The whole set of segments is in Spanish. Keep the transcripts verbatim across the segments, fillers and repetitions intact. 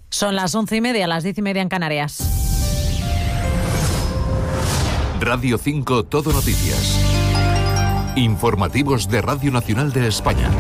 Son las once y media, las diez y media en Canarias. Radio cinco Todo Noticias. Informativos de Radio Nacional de España.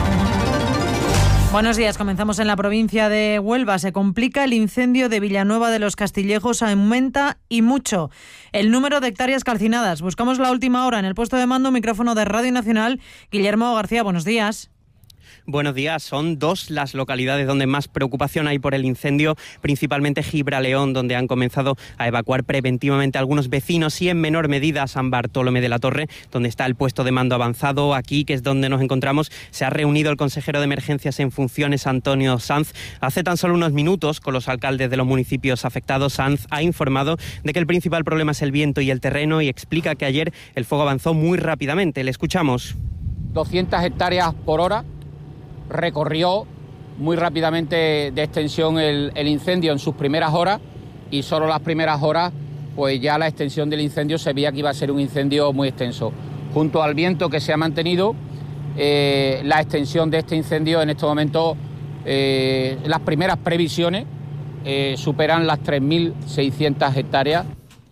Buenos días, comenzamos en la provincia de Huelva. Se complica el incendio de Villanueva de los Castillejos, aumenta y mucho el número de hectáreas calcinadas. Buscamos la última hora en el puesto de mando, micrófono de Radio Nacional. Guillermo García, buenos días. Buenos días. Son dos las localidades donde más preocupación hay por el incendio, principalmente Gibraleón, donde han comenzado a evacuar preventivamente a algunos vecinos, y en menor medida San Bartolomé de la Torre, donde está el puesto de mando avanzado. Aquí, que es donde nos encontramos, se ha reunido el consejero de Emergencias en funciones, Antonio Sanz. Hace tan solo unos minutos, con los alcaldes de los municipios afectados, Sanz ha informado de que el principal problema es el viento y el terreno, y explica que ayer el fuego avanzó muy rápidamente. Le escuchamos. doscientas hectáreas por hora. Recorrió muy rápidamente de extensión el, el incendio en sus primeras horas, y solo las primeras horas pues ya la extensión del incendio se veía que iba a ser un incendio muy extenso. Junto al viento que se ha mantenido, eh, la extensión de este incendio en este momento, eh, las primeras previsiones eh, superan las tres mil seiscientas hectáreas.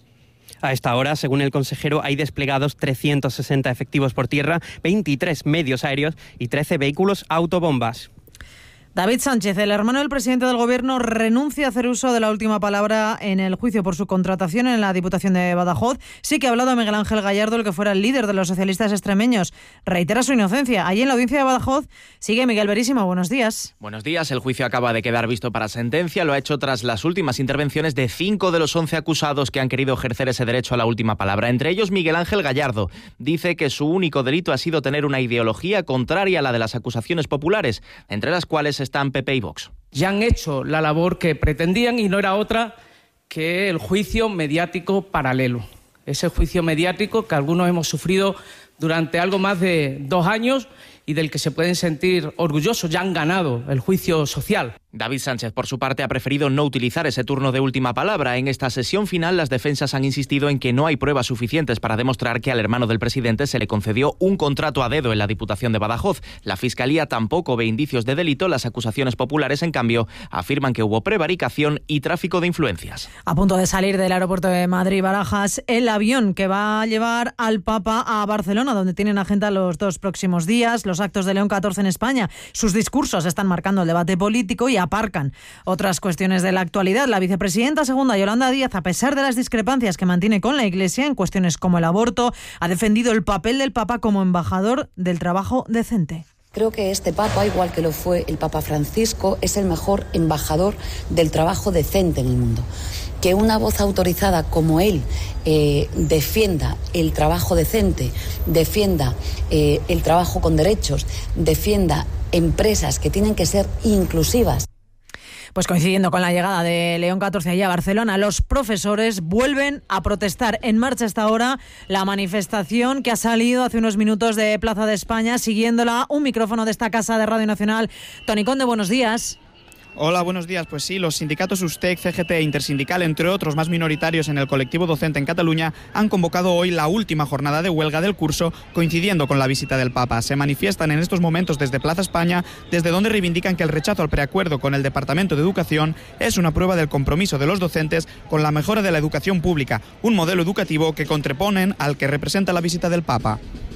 A esta hora, según el consejero, hay desplegados trescientos sesenta efectivos por tierra, veintitrés medios aéreos y trece vehículos autobombas. David Sánchez, el hermano del presidente del Gobierno, renuncia a hacer uso de la última palabra en el juicio por su contratación en la Diputación de Badajoz. Sí que ha hablado Miguel Ángel Gallardo, el que fuera el líder de los socialistas extremeños. Reitera su inocencia. Allí en la audiencia de Badajoz sigue Miguel Verísimo. Buenos días. Buenos días. El juicio acaba de quedar visto para sentencia. Lo ha hecho tras las últimas intervenciones de cinco de los once acusados que han querido ejercer ese derecho a la última palabra. Entre ellos, Miguel Ángel Gallardo. Dice que su único delito ha sido tener una ideología contraria a la de las acusaciones populares, entre las cuales están P P y Vox. Ya han hecho la labor que pretendían, y no era otra que el juicio mediático paralelo. Ese juicio mediático que algunos hemos sufrido durante algo más de dos años y del que se pueden sentir orgullosos. Ya han ganado el juicio social. David Sánchez, por su parte, ha preferido no utilizar ese turno de última palabra. En esta sesión final, las defensas han insistido en que no hay pruebas suficientes para demostrar que al hermano del presidente se le concedió un contrato a dedo en la Diputación de Badajoz. La Fiscalía tampoco ve indicios de delito. Las acusaciones populares, en cambio, afirman que hubo prevaricación y tráfico de influencias. A punto de salir del aeropuerto de Madrid-Barajas, el avión que va a llevar al Papa a Barcelona, donde tienen agenda los dos próximos días los actos de León catorce en España. Sus discursos están marcando el debate político y aparcan otras cuestiones de la actualidad. La vicepresidenta segunda, Yolanda Díaz, a pesar de las discrepancias que mantiene con la Iglesia en cuestiones como el aborto, ha defendido el papel del Papa como embajador del trabajo decente. Creo que este Papa, igual que lo fue el Papa Francisco, es el mejor embajador del trabajo decente en el mundo. Que una voz autorizada como él eh, defienda el trabajo decente, defienda eh, el trabajo con derechos, defienda empresas que tienen que ser inclusivas. Pues coincidiendo con la llegada de León catorce allá a Barcelona, los profesores vuelven a protestar. En marcha hasta ahora la manifestación que ha salido hace unos minutos de Plaza de España, siguiéndola un micrófono de esta casa de Radio Nacional. Toni Conde, buenos días. Hola, buenos días. Pues sí, los sindicatos U S T E C, C G T e Intersindical, entre otros más minoritarios en el colectivo docente en Cataluña, han convocado hoy la última jornada de huelga del curso, coincidiendo con la visita del Papa. Se manifiestan en estos momentos desde Plaza España, desde donde reivindican que el rechazo al preacuerdo con el Departamento de Educación es una prueba del compromiso de los docentes con la mejora de la educación pública, un modelo educativo que contraponen al que representa la visita del Papa.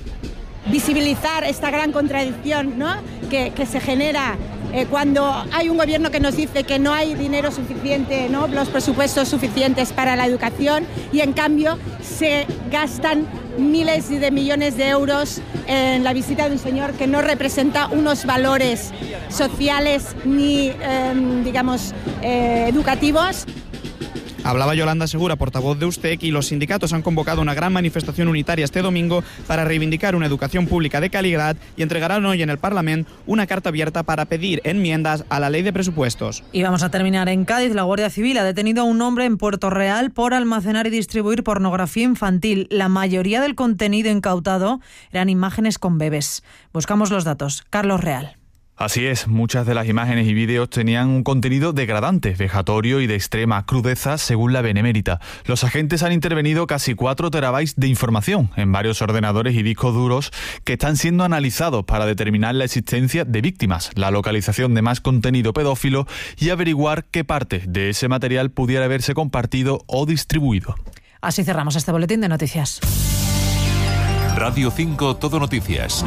Visibilizar esta gran contradicción, ¿no?, que, que se genera eh, cuando hay un gobierno que nos dice que no hay dinero suficiente, ¿no?, los presupuestos suficientes para la educación, y en cambio se gastan miles de millones de euros en la visita de un señor que no representa unos valores sociales ni, eh, digamos, eh, educativos. Hablaba Yolanda Segura, portavoz de U S T E C, y los sindicatos han convocado una gran manifestación unitaria este domingo para reivindicar una educación pública de calidad, y entregarán hoy en el Parlamento una carta abierta para pedir enmiendas a la ley de presupuestos. Y vamos a terminar en Cádiz. La Guardia Civil ha detenido a un hombre en Puerto Real por almacenar y distribuir pornografía infantil. La mayoría del contenido incautado eran imágenes con bebés. Buscamos los datos. Carlos Real. Así es, muchas de las imágenes y vídeos tenían un contenido degradante, vejatorio y de extrema crudeza, según la Benemérita. Los agentes han intervenido casi cuatro terabytes de información en varios ordenadores y discos duros que están siendo analizados para determinar la existencia de víctimas, la localización de más contenido pedófilo y averiguar qué parte de ese material pudiera haberse compartido o distribuido. Así cerramos este boletín de noticias. Radio cinco Todo Noticias.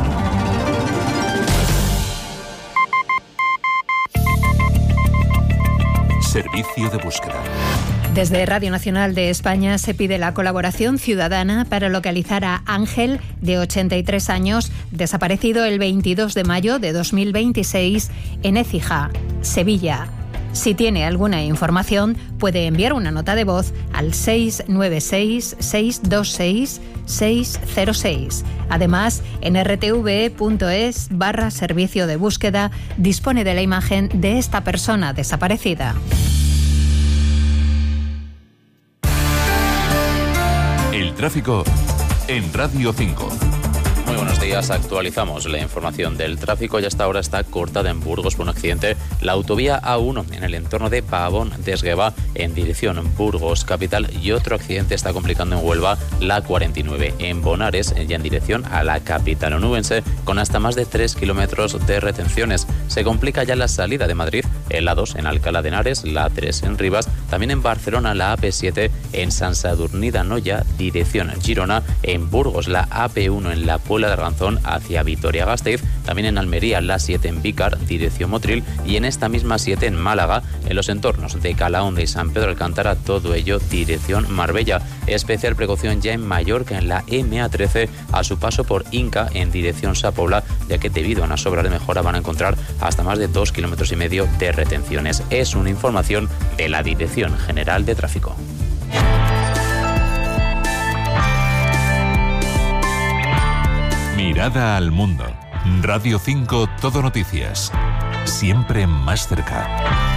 Servicio de búsqueda. Desde Radio Nacional de España se pide la colaboración ciudadana para localizar a Ángel, de ochenta y tres años, desaparecido el veintidós de mayo de dos mil veintiséis en Écija, Sevilla. Si tiene alguna información, puede enviar una nota de voz al seis nueve seis, seis dos seis, seis cero seis. Además, en r t v punto es barra servicio de búsqueda dispone de la imagen de esta persona desaparecida. El tráfico en Radio cinco. Muy buenos días, actualizamos la información del tráfico y hasta ahora está cortada en Burgos por un accidente la autovía A uno en el entorno de Pavón de Esgueva en dirección Burgos capital, y otro accidente está complicando en Huelva la cuarenta y nueve en Bonares ya en dirección a la capital onubense con hasta más de tres kilómetros de retenciones. Se complica ya la salida de Madrid en la dos en Alcalá de Henares, la A tres en Rivas, también en Barcelona la A P siete en Sant Sadurní d'Anoia dirección Girona, en Burgos la A P uno en la Puebla de Arganzón hacia Vitoria-Gasteiz, también en Almería la siete en Vícar, dirección Motril, y en esta misma siete en Málaga, en los entornos de Calahonda y San Pedro Alcántara, todo ello dirección Marbella. Especial precaución ya en Mallorca, en la M A trece, a su paso por Inca, en dirección Sa Pobla, ya que debido a unas obras de mejora van a encontrar hasta más de dos kilómetros y medio de retenciones. Es una información de la Dirección General de Tráfico. Mirada al mundo. Radio cinco Todo Noticias. Siempre más cerca.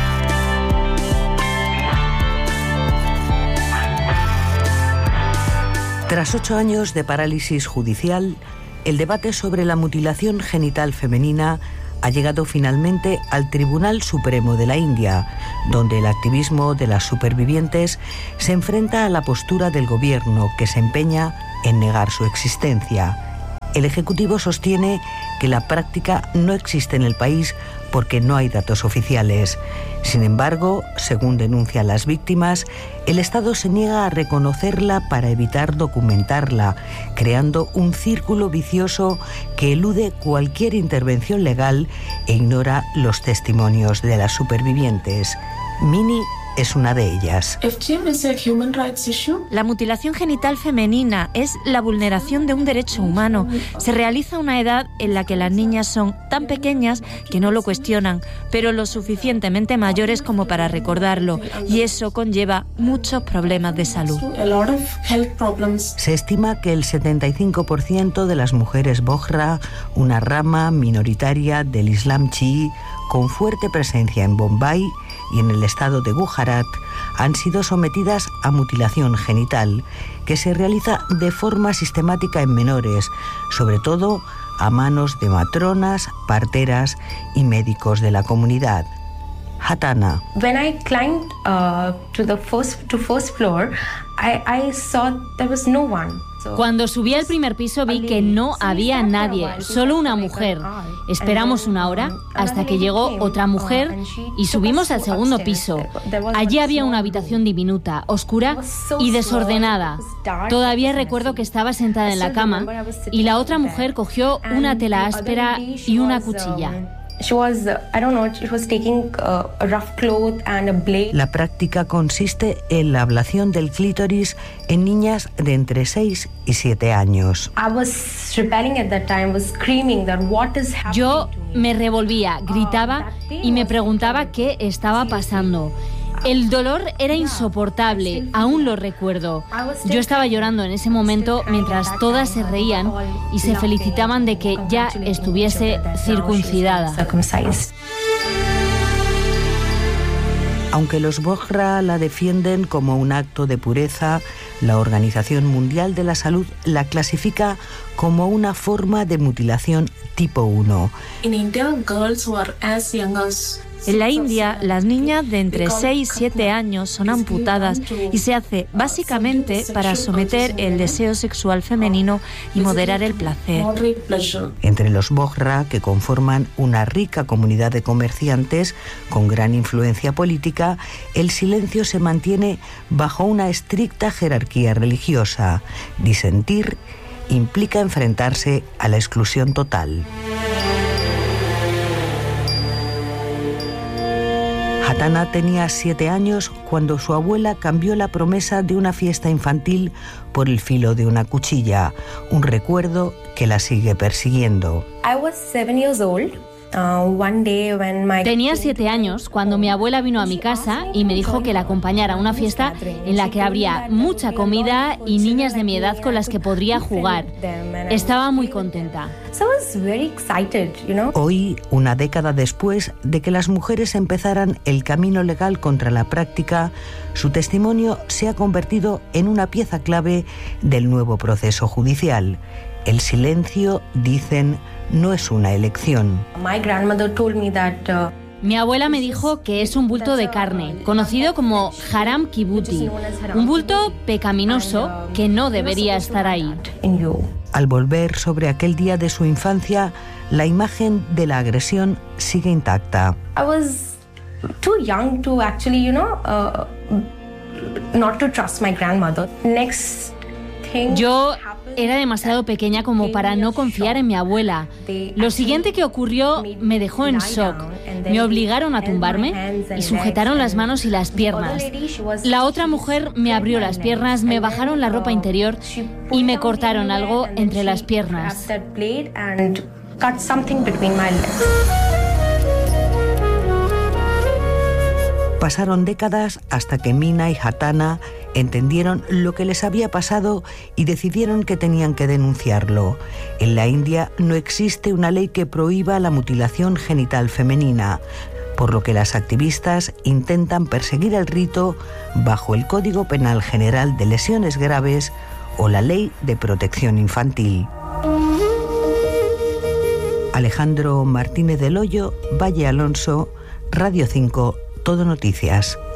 Tras ocho años de parálisis judicial, el debate sobre la mutilación genital femenina ha llegado finalmente al Tribunal Supremo de la India, donde el activismo de las supervivientes se enfrenta a la postura del gobierno, que se empeña en negar su existencia. El Ejecutivo sostiene que la práctica no existe en el país porque no hay datos oficiales. Sin embargo, según denuncian las víctimas, el Estado se niega a reconocerla para evitar documentarla, creando un círculo vicioso que elude cualquier intervención legal e ignora los testimonios de las supervivientes. Mini es una de ellas. La mutilación genital femenina es la vulneración de un derecho humano. Se realiza a una edad en la que las niñas son tan pequeñas que no lo cuestionan, pero lo suficientemente mayores como para recordarlo, y eso conlleva muchos problemas de salud. Se estima que el setenta y cinco por ciento de las mujeres Bohra, una rama minoritaria del Islam chií con fuerte presencia en Bombay y en el estado de Gujarat, han sido sometidas a mutilación genital, que se realiza de forma sistemática en menores, sobre todo a manos de matronas, parteras y médicos de la comunidad. Hatana. When I climbed uh, to the first to first floor, I, I saw there was no one. Cuando subí al primer piso vi que no había nadie, solo una mujer. Esperamos una hora hasta que llegó otra mujer y subimos al segundo piso. Allí había una habitación diminuta, oscura y desordenada. Todavía recuerdo que estaba sentada en la cama y la otra mujer cogió una tela áspera y una cuchilla. La práctica consiste en la ablación del clítoris en niñas de entre seis y siete años. Yo me revolvía, gritaba y me preguntaba qué estaba pasando. El dolor era insoportable, aún lo recuerdo. Yo estaba llorando en ese momento mientras todas se reían y se felicitaban de que ya estuviese circuncidada. Aunque los Bohra la defienden como un acto de pureza, La Organización Mundial de la Salud la clasifica como una forma de mutilación tipo uno. In India, girls who are as young as En la India, las niñas de entre seis y siete años son amputadas y se hace básicamente para someter el deseo sexual femenino y moderar el placer. Entre los Bohra, que conforman una rica comunidad de comerciantes con gran influencia política, el silencio se mantiene bajo una estricta jerarquía religiosa. Disentir implica enfrentarse a la exclusión total. Hatana tenía siete años cuando su abuela cambió la promesa de una fiesta infantil por el filo de una cuchilla, un recuerdo que la sigue persiguiendo. I was seven years old. Uh, one day when my... Tenía siete años cuando mi abuela vino a mi casa y me dijo que la acompañara a una fiesta en la que habría mucha comida y niñas de mi edad con las que podría jugar. Estaba muy contenta. So I was very excited, you know? Hoy, una década después de que las mujeres empezaran el camino legal contra la práctica, su testimonio se ha convertido en una pieza clave del nuevo proceso judicial. El silencio, dicen, no es una elección. My grandmother told me that, uh, Mi abuela me dijo que es un bulto de carne, conocido como haram kibuti, un bulto pecaminoso que no debería estar ahí. Al volver sobre aquel día de su infancia, la imagen de la agresión sigue intacta. I was too young to actually, you know, uh, not to trust my grandmother. Next thing Yo era demasiado pequeña como para no confiar en mi abuela. Lo siguiente que ocurrió me dejó en shock. Me obligaron a tumbarme y sujetaron las manos y las piernas. La otra mujer me abrió las piernas, me bajaron la ropa interior y me cortaron algo entre las piernas. Pasaron décadas hasta que Mina y Hatana entendieron lo que les había pasado y decidieron que tenían que denunciarlo. En la India no existe una ley que prohíba la mutilación genital femenina, por lo que las activistas intentan perseguir el rito bajo el Código Penal General de Lesiones Graves o la Ley de Protección Infantil. Alejandro Martínez del Hoyo, Valle Alonso, Radio cinco, Todo Noticias.